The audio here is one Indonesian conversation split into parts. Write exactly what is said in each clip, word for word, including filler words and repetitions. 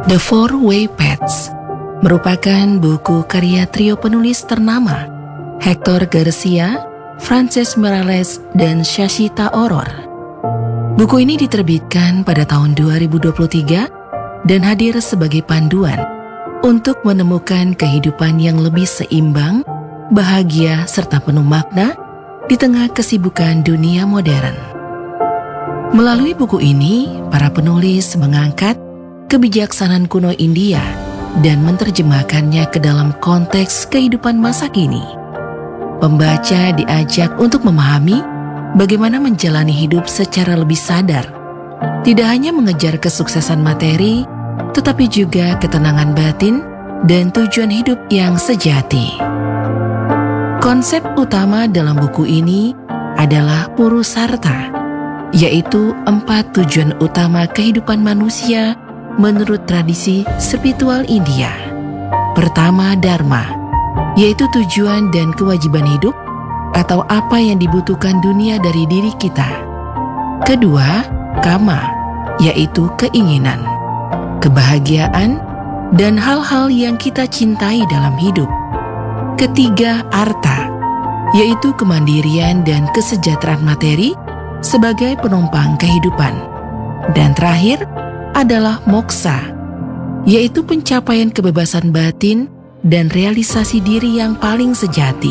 The Four Way Paths merupakan buku karya trio penulis ternama Hector Garcia, Frances Morales, dan Shashita Auror. Buku ini diterbitkan pada tahun dua ribu dua puluh tiga dan hadir sebagai panduan untuk menemukan kehidupan yang lebih seimbang, bahagia, serta penuh makna di tengah kesibukan dunia modern. Melalui buku ini, para penulis mengangkat kebijaksanaan kuno India dan menerjemahkannya ke dalam konteks kehidupan masa kini. Pembaca diajak untuk memahami bagaimana menjalani hidup secara lebih sadar, tidak hanya mengejar kesuksesan materi, tetapi juga ketenangan batin dan tujuan hidup yang sejati. Konsep utama dalam buku ini adalah Purusartha, yaitu empat tujuan utama kehidupan manusia menurut tradisi spiritual India. Pertama, Dharma, yaitu tujuan dan kewajiban hidup atau apa yang dibutuhkan dunia dari diri kita. Kedua, Kama, yaitu keinginan, kebahagiaan, dan hal-hal yang kita cintai dalam hidup. Ketiga, Artha, yaitu kemandirian dan kesejahteraan materi sebagai penumpang kehidupan. Dan terakhir adalah Moksha, yaitu pencapaian kebebasan batin dan realisasi diri yang paling sejati.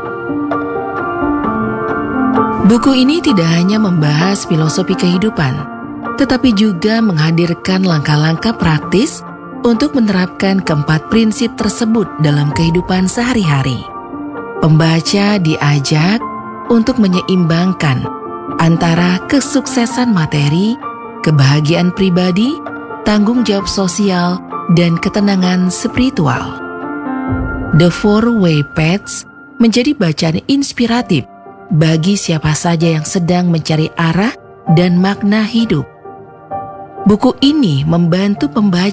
Buku ini tidak hanya membahas filosofi kehidupan, tetapi juga menghadirkan langkah-langkah praktis untuk menerapkan keempat prinsip tersebut dalam kehidupan sehari-hari. Pembaca diajak untuk menyeimbangkan antara kesuksesan materi, kebahagiaan pribadi, tanggung jawab sosial, dan ketenangan spiritual. The Four Way Paths menjadi bacaan inspiratif bagi siapa saja yang sedang mencari arah dan makna hidup. Buku ini membantu pembaca